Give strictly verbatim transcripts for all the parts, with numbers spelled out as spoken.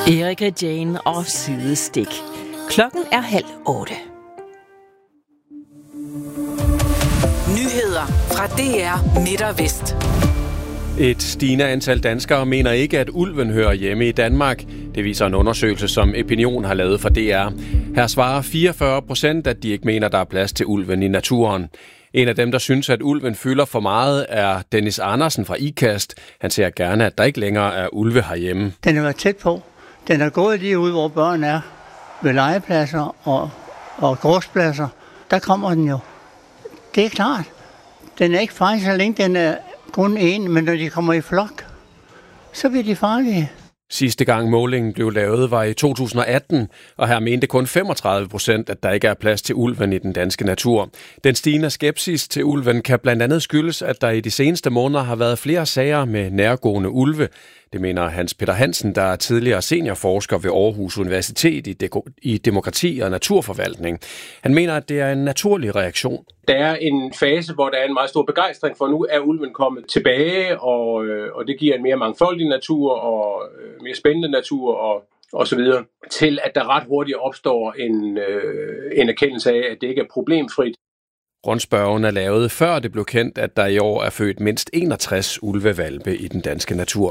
Erika Jane og Sidestik. Klokken er halv otte. Nyheder fra D R Midt og Vest. Et stigende antal danskere mener ikke, at ulven hører hjemme i Danmark. Det viser en undersøgelse, som Opinion har lavet for D R. Her svarer fireogfyrre procent, at de ikke mener, der er plads til ulven i naturen. En af dem, der synes, at ulven fylder for meget, er Dennis Andersen fra Ikast. Han ser gerne, at der ikke længere er ulve herhjemme. Den er været tæt på. Den er gået lige ud, hvor børn er. Ved legepladser og, og gårdspladser. Der kommer den jo. Det er klart. Den er ikke farlig, så længe den er kun en, men når de kommer i flok, så bliver de farlige. Sidste gang målingen blev lavet var i to tusind og atten, og her mente kun femogtredive procent, at der ikke er plads til ulven i den danske natur. Den stigende skepsis til ulven kan blandt andet skyldes, at der i de seneste måneder har været flere sager med nærgående ulve. Det mener Hans Peter Hansen, der er tidligere seniorforsker ved Aarhus Universitet i, de- i demokrati og naturforvaltning. Han mener, at det er en naturlig reaktion. Der er en fase, hvor der er en meget stor begejstring for, nu er ulven kommet tilbage, og, øh, og det giver en mere mangfoldig natur og øh, mere spændende natur og, og så videre, til at der ret hurtigt opstår en, øh, en erkendelse af, at det ikke er problemfrit. Rundspørgen er lavet, før det blev kendt, at der i år er født mindst enogtres ulvehvalpe i den danske natur.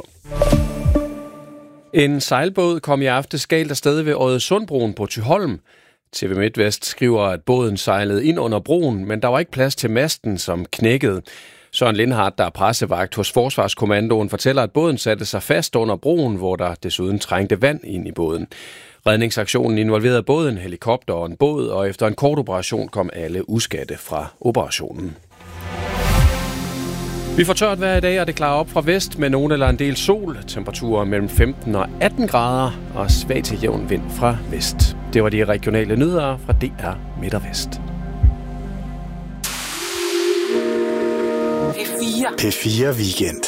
En sejlbåd kom i aftes galt afsted ved Oddesundbroen på Thyholm. T V MidtVest skriver, at båden sejlede ind under broen, men der var ikke plads til masten, som knækkede. Søren Lindhardt, der er pressevagt hos Forsvarskommandoen, fortæller, at båden satte sig fast under broen, hvor der desuden trængte vand ind i båden. Redningsaktionen involverede både en helikopter og en båd, og efter en kort operation kom alle uskatte fra operationen. Vi får tørt hver i dag, og det klarer op fra vest med nogen eller en del sol. Temperaturer mellem femten og atten grader og svag til jævn vind fra vest. Det var de regionale nyheder fra D R Midt og Vest. P fire. P fire Weekend.